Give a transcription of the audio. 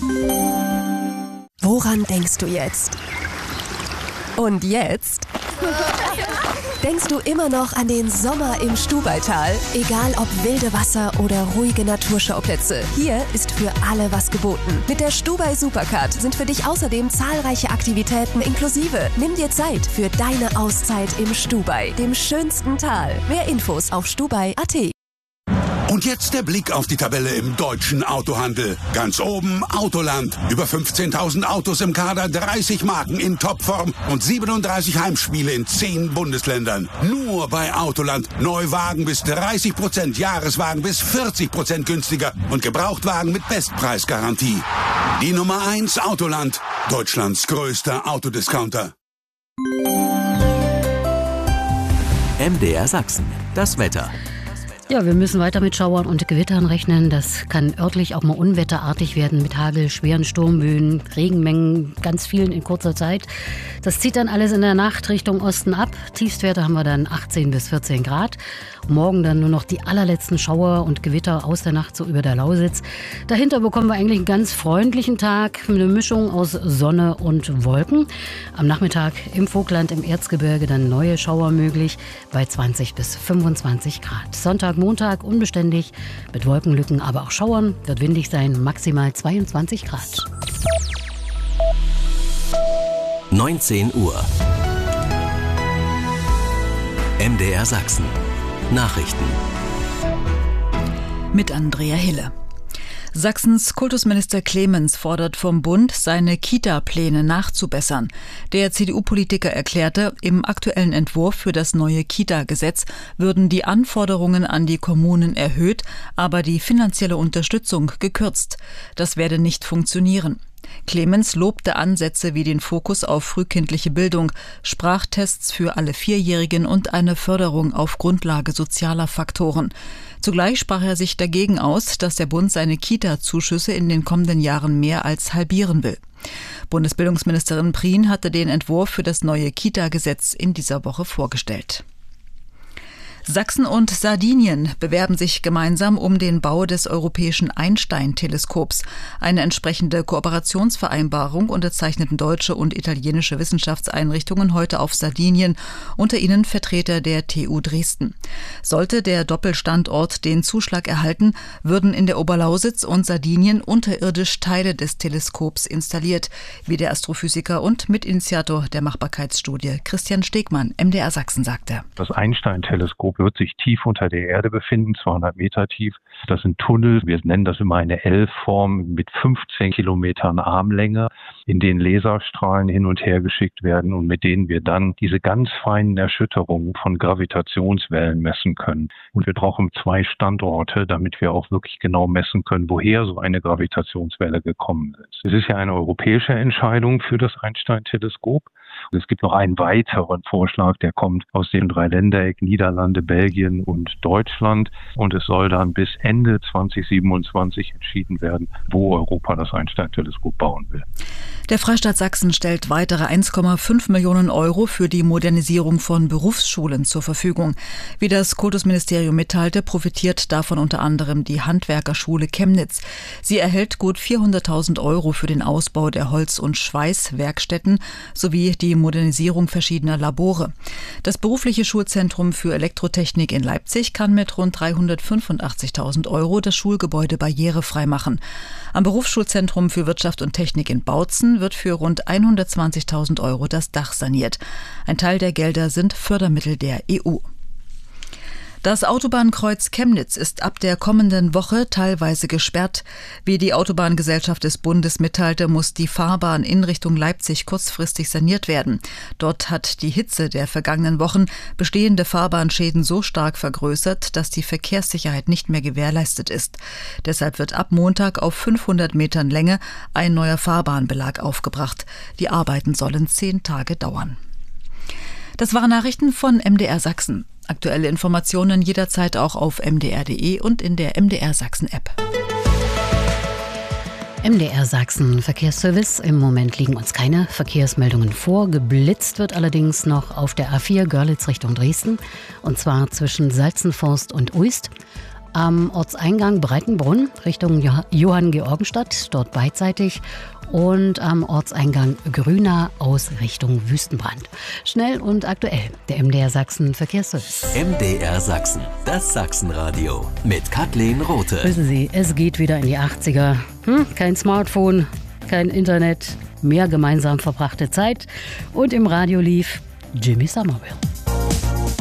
Woran denkst du jetzt? Und jetzt? Denkst du immer noch an den Sommer im Stubaital? Egal ob wilde Wasser oder ruhige Naturschauplätze, hier ist für alle was geboten. Mit der Stubai Supercard sind für dich außerdem zahlreiche Aktivitäten inklusive. Nimm dir Zeit für deine Auszeit im Stubai, dem schönsten Tal. Mehr Infos auf stubai.at. Und jetzt der Blick auf die Tabelle im deutschen Autohandel. Ganz oben Autoland. Über 15.000 Autos im Kader, 30 Marken in Topform und 37 Heimspiele in 10 Bundesländern. Nur bei Autoland. Neuwagen bis 30%, Jahreswagen bis 40% günstiger und Gebrauchtwagen mit Bestpreisgarantie. Die Nummer 1 Autoland. Deutschlands größter Autodiscounter. MDR Sachsen. Das Wetter. Ja, wir müssen weiter mit Schauern und Gewittern rechnen. Das kann örtlich auch mal unwetterartig werden mit Hagel, schweren Sturmböen, Regenmengen, ganz vielen in kurzer Zeit. Das zieht dann alles in der Nacht Richtung Osten ab. Tiefstwerte haben wir dann 18 bis 14 Grad. Morgen dann nur noch die allerletzten Schauer und Gewitter aus der Nacht so über der Lausitz. Dahinter bekommen wir eigentlich einen ganz freundlichen Tag, eine Mischung aus Sonne und Wolken. Am Nachmittag im Vogtland, im Erzgebirge dann neue Schauer möglich bei 20 bis 25 Grad. Sonntag, Montag unbeständig mit Wolkenlücken, aber auch Schauern. Wird windig sein, maximal 22 Grad. 19 Uhr. MDR Sachsen. Nachrichten. Mit Andrea Hille. Sachsens Kultusminister Clemens fordert vom Bund, seine Kita-Pläne nachzubessern. Der CDU-Politiker erklärte, im aktuellen Entwurf für das neue Kita-Gesetz würden die Anforderungen an die Kommunen erhöht, aber die finanzielle Unterstützung gekürzt. Das werde nicht funktionieren. Clemens lobte Ansätze wie den Fokus auf frühkindliche Bildung, Sprachtests für alle Vierjährigen und eine Förderung auf Grundlage sozialer Faktoren. Zugleich sprach er sich dagegen aus, dass der Bund seine Kita-Zuschüsse in den kommenden Jahren mehr als halbieren will. Bundesbildungsministerin Prien hatte den Entwurf für das neue Kita-Gesetz in dieser Woche vorgestellt. Sachsen und Sardinien bewerben sich gemeinsam um den Bau des europäischen Einstein-Teleskops. Eine entsprechende Kooperationsvereinbarung unterzeichneten deutsche und italienische Wissenschaftseinrichtungen heute auf Sardinien, unter ihnen Vertreter der TU Dresden. Sollte der Doppelstandort den Zuschlag erhalten, würden in der Oberlausitz und Sardinien unterirdisch Teile des Teleskops installiert, wie der Astrophysiker und Mitinitiator der Machbarkeitsstudie Christian Stegmann, MDR Sachsen, sagte. Das Einstein-Teleskop wird sich tief unter der Erde befinden, 200 Meter tief. Das sind Tunnel, wir nennen das immer eine L-Form mit 15 Kilometern Armlänge, in denen Laserstrahlen hin und her geschickt werden und mit denen wir dann diese ganz feinen Erschütterungen von Gravitationswellen messen können. Und wir brauchen 2 Standorte, damit wir auch wirklich genau messen können, woher so eine Gravitationswelle gekommen ist. Es ist ja eine europäische Entscheidung für das Einstein-Teleskop. Es gibt noch einen weiteren Vorschlag, der kommt aus dem Dreiländereck Niederlande, Belgien und Deutschland. Und es soll dann bis Ende 2027 entschieden werden, wo Europa das Einstein-Teleskop bauen will. Der Freistaat Sachsen stellt weitere 1,5 Millionen Euro für die Modernisierung von Berufsschulen zur Verfügung. Wie das Kultusministerium mitteilte, profitiert davon unter anderem die Handwerkerschule Chemnitz. Sie erhält gut 400.000 Euro für den Ausbau der Holz- und Schweißwerkstätten sowie die Modernisierung verschiedener Labore. Das berufliche Schulzentrum für Elektrotechnik in Leipzig kann mit rund 385.000 Euro das Schulgebäude barrierefrei machen. Am Berufsschulzentrum für Wirtschaft und Technik in Bautzen wird für rund 120.000 Euro das Dach saniert. Ein Teil der Gelder sind Fördermittel der EU. Das Autobahnkreuz Chemnitz ist ab der kommenden Woche teilweise gesperrt. Wie die Autobahngesellschaft des Bundes mitteilte, muss die Fahrbahn in Richtung Leipzig kurzfristig saniert werden. Dort hat die Hitze der vergangenen Wochen bestehende Fahrbahnschäden so stark vergrößert, dass die Verkehrssicherheit nicht mehr gewährleistet ist. Deshalb wird ab Montag auf 500 Metern Länge ein neuer Fahrbahnbelag aufgebracht. Die Arbeiten sollen 10 Tage dauern. Das waren Nachrichten von MDR Sachsen. Aktuelle Informationen jederzeit auch auf mdr.de und in der MDR Sachsen-App. MDR Sachsen Verkehrsservice. Im Moment liegen uns keine Verkehrsmeldungen vor. Geblitzt wird allerdings noch auf der A4 Görlitz Richtung Dresden. Und zwar zwischen Salzenforst und Uist. Am Ortseingang Breitenbrunn Richtung Johanngeorgenstadt, dort beidseitig. Und am Ortseingang Grünau aus Richtung Wüstenbrand. Schnell und aktuell, der MDR Sachsen Verkehrsservice. MDR Sachsen, das Sachsenradio mit Kathleen Rothe. Wissen Sie, es geht wieder in die 80er. Kein Smartphone, kein Internet, mehr gemeinsam verbrachte Zeit. Und im Radio lief Jimmy Somerville.